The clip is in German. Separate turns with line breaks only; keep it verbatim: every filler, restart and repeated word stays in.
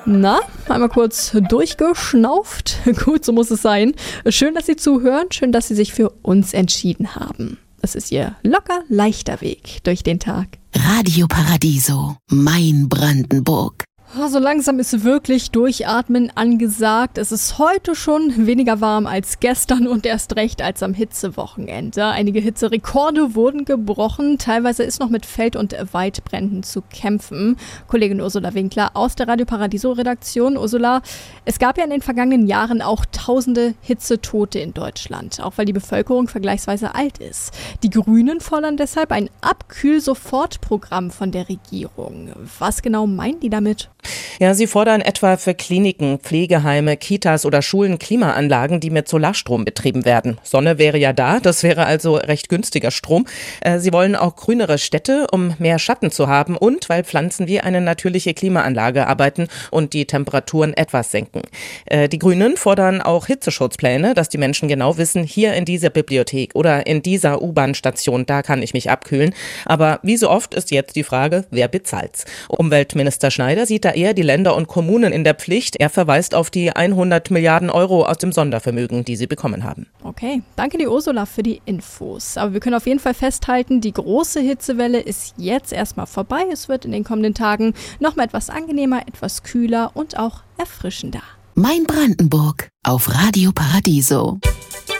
Na, einmal kurz durchgeschnauft. Gut, so muss es sein. Schön, dass Sie zuhören. Schön, dass Sie sich für uns entschieden haben. Es ist Ihr locker leichter Weg durch den Tag.
Radio Paradiso, mein Brandenburg.
So langsam ist wirklich Durchatmen angesagt. Es ist heute schon weniger warm als gestern und erst recht als am Hitzewochenende. Einige Hitzerekorde wurden gebrochen. Teilweise ist noch mit Feld- und Waldbränden zu kämpfen. Kollegin Ursula Winkler aus der Radio Paradiso Redaktion. Ursula, es gab ja in den vergangenen Jahren auch tausende Hitzetote in Deutschland, auch weil die Bevölkerung vergleichsweise alt ist. Die Grünen fordern deshalb ein Abkühl-Sofort-Programm von der Regierung. Was genau meinen die damit?
Ja, sie fordern etwa für Kliniken, Pflegeheime, Kitas oder Schulen Klimaanlagen, die mit Solarstrom betrieben werden. Sonne wäre ja da, das wäre also recht günstiger Strom. Äh, sie wollen auch grünere Städte, um mehr Schatten zu haben und weil Pflanzen wie eine natürliche Klimaanlage arbeiten und die Temperaturen etwas senken. Äh, die Grünen fordern auch Hitzeschutzpläne, dass die Menschen genau wissen, hier in dieser Bibliothek oder in dieser U-Bahn-Station, da kann ich mich abkühlen. Aber wie so oft ist jetzt die Frage, wer bezahlt's? Umweltminister Schneider sieht da eher die Länder und Kommunen in der Pflicht. Er verweist auf die hundert Milliarden Euro aus dem Sondervermögen, die sie bekommen haben.
Okay, danke dir Ursula für die Infos. Aber wir können auf jeden Fall festhalten, die große Hitzewelle ist jetzt erstmal vorbei. Es wird in den kommenden Tagen noch mal etwas angenehmer, etwas kühler und auch erfrischender.
Mein Brandenburg auf Radio Paradiso.